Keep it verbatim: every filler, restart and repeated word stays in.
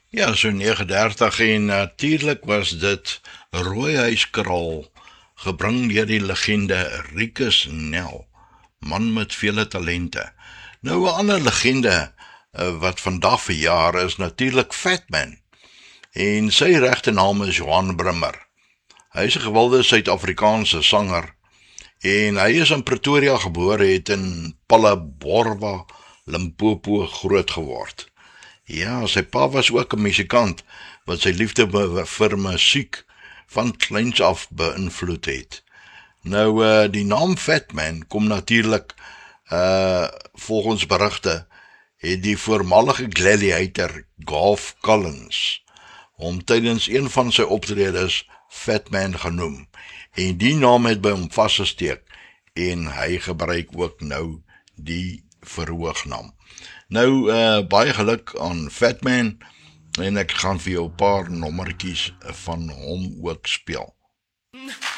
Ja, so nege dertig en natuurlik was dit Rooihuiskraal, gebring deur die legende Rikus Nel, man met vele talente. Nou 'n ander legende uh, wat vandag verjaar is natuurlik Fatman, en sy regte naam is Johan Brimmer. Hy is 'n gewilde Suid-Afrikaanse sanger, en hy is in Pretoria gebore, het in Palleborwa, Limpopo groot geword. Ja, sy pa was ook 'n musikant, wat sy liefde vir musiek van kleins af beïnvloed het. Nou, uh, die naam Fatman kom natuurlik, uh, volgens berigte, het die voormalige gladiator Golf Collins hom tydens een van sy optredes Fatman genoem, en die naam het by hom vasgesteek, en hy gebruik ook nou die verhoognaam. Nou, uh, baie geluk aan Fatman, en ek gaan vir jou 'n paar nommertjies van hom ook speel.